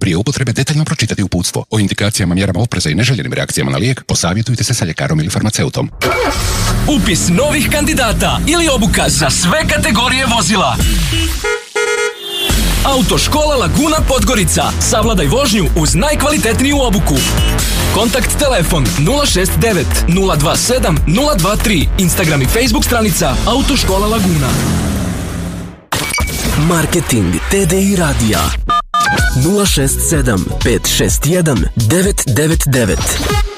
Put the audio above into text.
Prije upotrebe detaljno pročitati uputstvo. O indikacijama, mjerama opreza i neželjenim reakcijama na lijek posavjetujte se sa ljekarom ili farmaceutom. Upis novih kandidata ili obuka za sve kategorije vozila. Autoškola Laguna Podgorica. Savladaj vožnju uz najkvalitetniju obuku. Kontakt telefon 069 027 023. Instagram i Facebook stranica Autoškola Laguna. Marketing TDI radija 067 561 999.